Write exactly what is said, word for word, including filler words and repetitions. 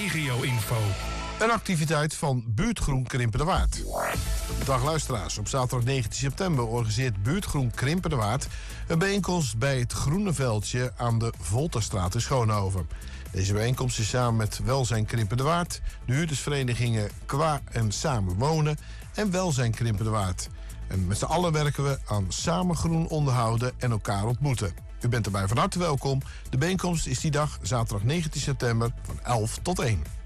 regio-info. Een activiteit van Buurtgroen Krimpenderwaard. Dag luisteraars, op zaterdag negentien september organiseert Buurtgroen Krimpenderwaard een bijeenkomst bij het Groene Veldje aan de Volterstraat in Schoonhoven. Deze bijeenkomst is samen met Welzijn Krimpenderwaard, de huurdersverenigingen Qua en Samen Wonen en Welzijn Krimpenderwaard. En met z'n allen werken we aan samen groen onderhouden en elkaar ontmoeten. U bent erbij van harte welkom. De bijeenkomst is die dag, zaterdag negentien september, van elf tot één.